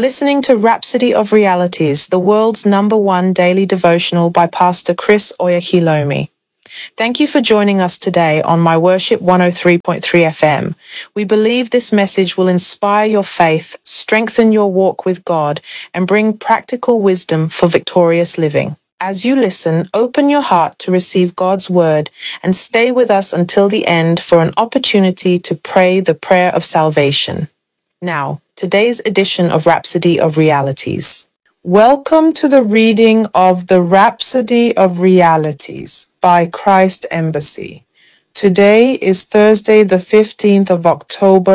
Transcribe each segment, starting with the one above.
listening to Rhapsody of Realities, the world's #1 daily devotional by Pastor Chris Oyakhilome. Thank you for joining us today on My Worship 103.3 FM. We believe this message will inspire your faith, strengthen your walk with God, and bring practical wisdom for victorious living. As you listen, open your heart to receive God's word and stay with us until the end for an opportunity to pray the prayer of salvation. Now, today's edition of Rhapsody of Realities. Welcome to the reading of the Rhapsody of Realities by Christ Embassy. Today is Thursday, the 15th of October,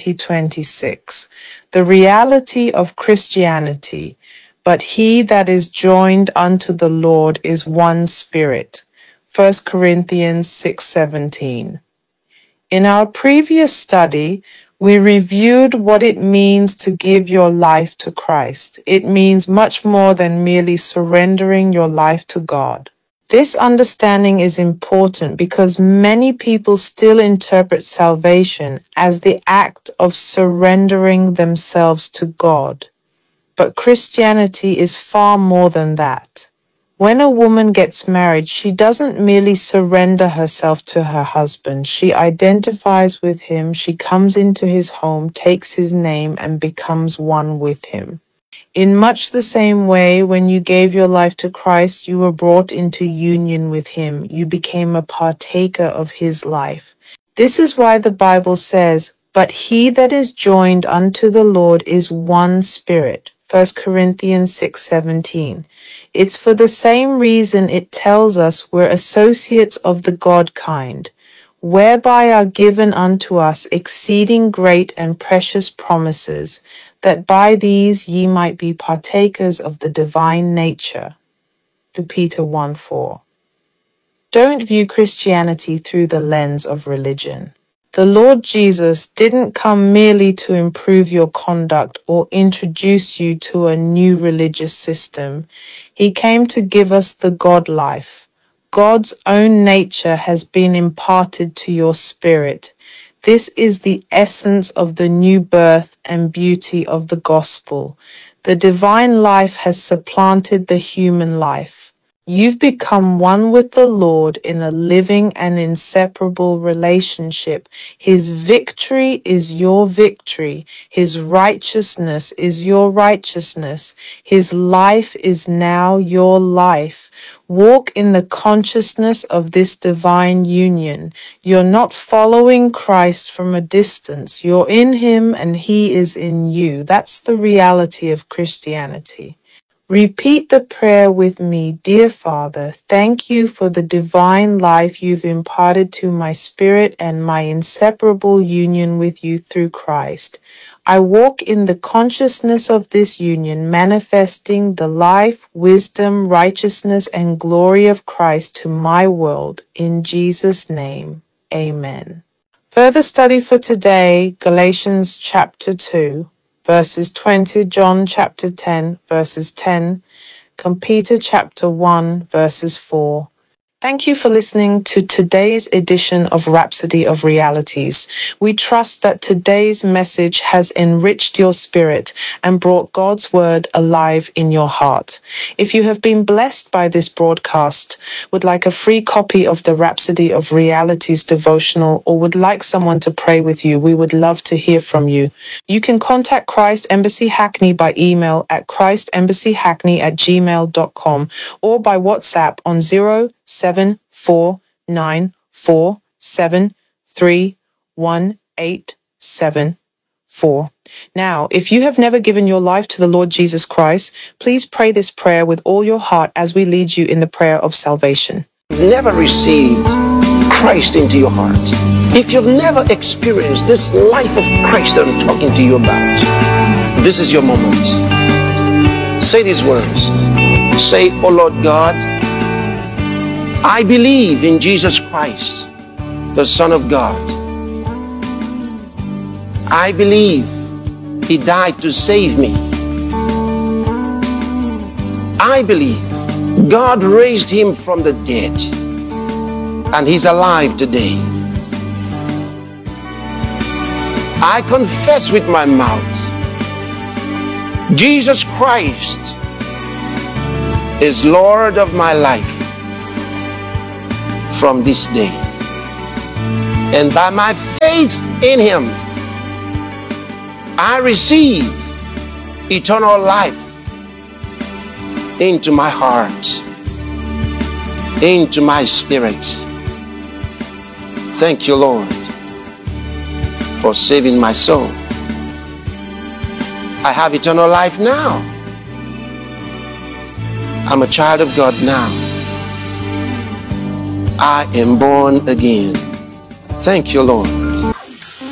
2026. The reality of Christianity. But he that is joined unto the Lord is one spirit. 1 Corinthians 6:17. In our previous study, we reviewed what it means to give your life to Christ. It means much more than merely surrendering your life to God. This understanding is important because many people still interpret salvation as the act of surrendering themselves to God. But Christianity is far more than that. When a woman gets married, she doesn't merely surrender herself to her husband. She identifies with him, she comes into his home, takes his name, and becomes one with him. In much the same way, when you gave your life to Christ, you were brought into union with him. You became a partaker of his life. This is why the Bible says, "But he that is joined unto the Lord is one spirit." 1 Corinthians 6:17. It's for the same reason it tells us we're associates of the God kind, whereby are given unto us exceeding great and precious promises, that by these ye might be partakers of the divine nature. 2 Peter 1:4. Don't view Christianity through the lens of religion. The Lord Jesus didn't come merely to improve your conduct or introduce you to a new religious system. He came to give us the God life. God's own nature has been imparted to your spirit. This is the essence of the new birth and beauty of the gospel. The divine life has supplanted the human life. You've become one with the Lord in a living and inseparable relationship. His victory is your victory. His righteousness is your righteousness. His life is now your life. Walk in the consciousness of this divine union. You're not following Christ from a distance. You're in him and he is in you. That's the reality of Christianity. Repeat the prayer with me. Dear Father, thank you for the divine life you've imparted to my spirit and my inseparable union with you through Christ. I walk in the consciousness of this union, manifesting the life, wisdom, righteousness, and glory of Christ to my world. In Jesus' name, amen. Further study for today, Galatians chapter 2. Verses 20, John chapter 10, verses 10, Peter chapter 1, verses 4. Thank you for listening to today's edition of Rhapsody of Realities. We trust that today's message has enriched your spirit and brought God's word alive in your heart. If you have been blessed by this broadcast, would like a free copy of the Rhapsody of Realities devotional, or would like someone to pray with you, we would love to hear from you. You can contact Christ Embassy Hackney by email at christembassyhackney@gmail.com or by WhatsApp on 0749473187. Now, if you have never given your life to the Lord Jesus Christ, please pray this prayer with all your heart as we lead you in the prayer of salvation. Never received Christ into your heart, if you've never experienced this life of Christ that I'm talking to you about, this is your moment. Say these words. Say, "Oh Lord God, I believe in Jesus Christ, the Son of God. I believe he died to save me. I believe God raised him from the dead, and he's alive today. I confess with my mouth Jesus Christ is Lord of my life from this day. And by my faith in him, I receive eternal life into my heart, into my spirit. Thank you, Lord, for saving my soul. I have eternal life now. I'm a child of God now. I am born again. Thank you, Lord.